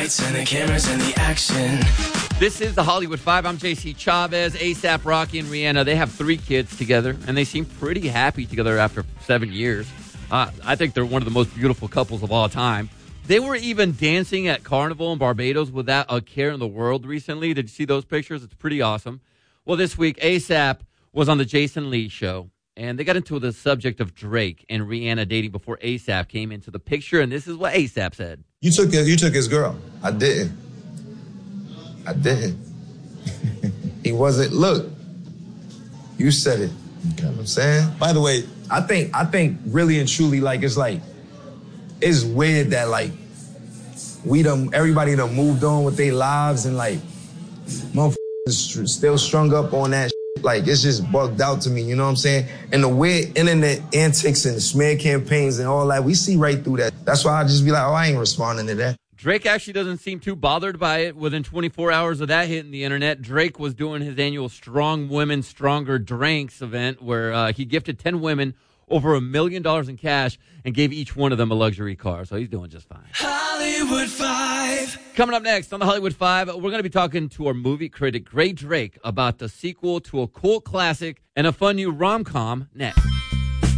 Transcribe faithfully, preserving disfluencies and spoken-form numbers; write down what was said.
lights and the cameras and the action. This is the Hollywood Five. I'm J C Chavez. ASAP Rocky and Rihanna, they have three kids together, and they seem pretty happy together after seven years. Uh, I think they're one of the most beautiful couples of all time. They were even dancing at Carnival in Barbados without a care in the world recently. Did you see those pictures? It's pretty awesome. Well, this week, ASAP was on the Jason Lee show, and they got into the subject of Drake and Rihanna dating before ASAP came into the picture, and this is what ASAP said. You took his, you took his girl. I didn't. I didn't. He wasn't. Look, you said it. You know what I'm saying? By the way, I think I think really and truly, like it's like it's weird that like we done everybody done moved on with their lives and like motherfuckers still strung up on that shit. Like it's just bugged out to me. You know what I'm saying? And the weird internet antics and the smear campaigns and all that, we see right through that. That's why I just be like, oh, I ain't responding to that. Drake actually doesn't seem too bothered by it. Within twenty-four hours of that hitting the internet, Drake was doing his annual Strong Women, Stronger Drinks event where uh, he gifted ten women over a million dollars in cash and gave each one of them a luxury car. So he's doing just fine. Hollywood Five. Coming up next on the Hollywood Five, we're going to be talking to our movie critic, Gray Drake, about the sequel to a cult classic and a fun new rom-com next.